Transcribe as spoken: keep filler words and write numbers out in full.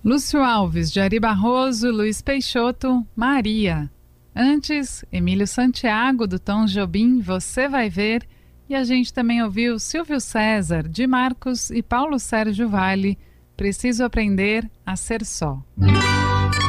Lúcio Alves, de Ari Barroso, Luiz Peixoto, Maria. Antes, Emílio Santiago, do Tom Jobim, Você Vai Ver. E a gente também ouviu Silvio César, de Marcos e Paulo Sérgio Vale, Preciso Aprender a Ser Só.